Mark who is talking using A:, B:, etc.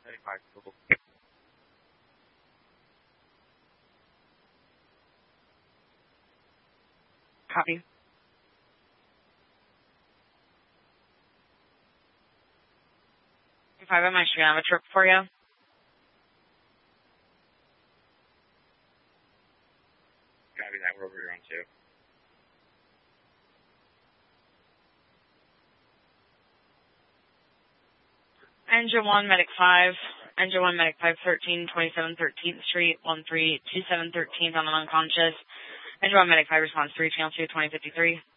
A: Copy. 5 on my street. I have a trip for you.
B: Copy that. We're over here on 2.
A: Engine 1, Medic 5. Engine 1, Medic 5, 27 13th Street, 1327 13th on an unconscious. Engine 1, Medic 5, response 3, channel 2, 2053.